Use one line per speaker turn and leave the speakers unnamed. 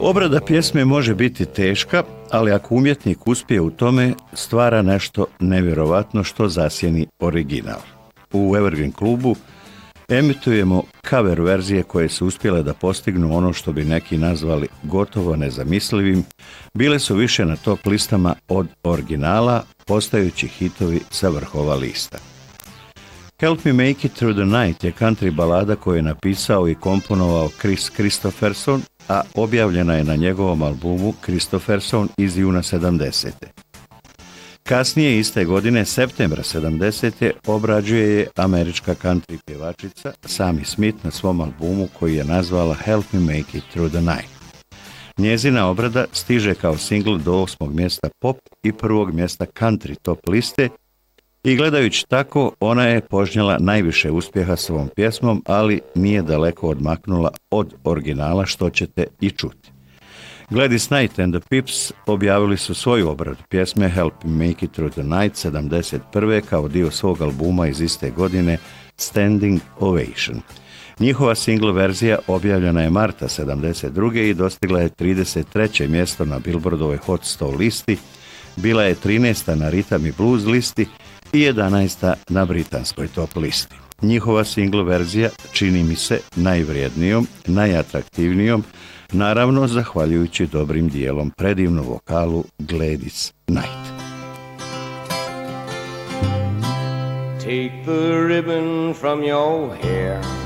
Obrada pjesme može biti teška, ali ako umjetnik uspije u tome, stvara nešto nevjerovatno što zasjeni original. U Evergreen klubu emitujemo cover verzije koje su uspjele da postignu ono što bi neki nazvali gotovo nezamislivim. Bile su više na top listama od originala, postajući hitovi sa vrhova lista. Help Me Make It Through the Night je country balada koju je napisao i komponovao Kris Kristofferson, a objavljena je na njegovom albumu Kristofferson iz juna 70. Kasnije iste godine, septembra 70. obrađuje je američka country pjevačica Sammy Smith na svom albumu koji je nazvala Help Me Make It Through the Night. Njezina obrada stiže kao singl do 8. mjesta pop i 1. mjesta country top liste i gledajući tako, ona je požnjela najviše uspjeha s ovom pjesmom, ali nije daleko odmaknula od originala, što ćete i čuti. Gladys Knight and the Pips objavili su svoju obradu pjesme Help Me Make It Through the Night 71. kao dio svog albuma iz iste godine Standing Ovation. Njihova single verzija objavljena je marta 72. i dostigla je 33. mjesto na Billboardovoj Hot 100 listi, bila je 13. na Rhythm and Blues listi i 11. na britanskoj top listi. Njihova single verzija čini mi se najvrijednijom, najatraktivnijom, naravno zahvaljujući dobrim dijelom predivnom vokalu Gladys Knight.
Take the ribbon from your hair,